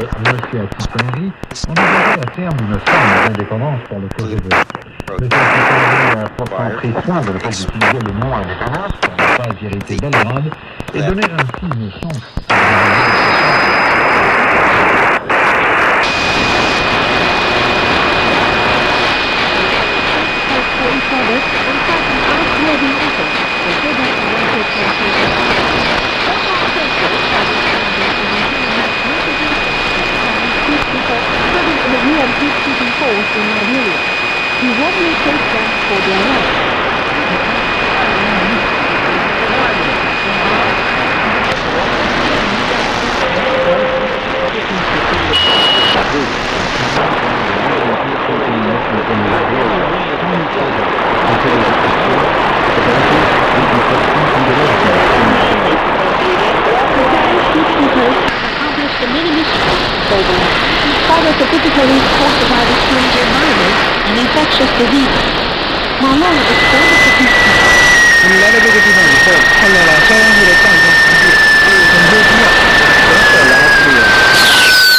Monsieur Atitongi, on a basé la ferme une forme d'indépendance pour le Kosovo. Le Atitongi a pourtant pris soin de ne pas utiliser le nom indépendance pour ne pas irriter Belgrade et donner ainsi une chance à He warmly thanks them for their help. Accomplished many missions globally, in spite of the difficulties caused by the strange environment and infectious diseases. Malone is going to keep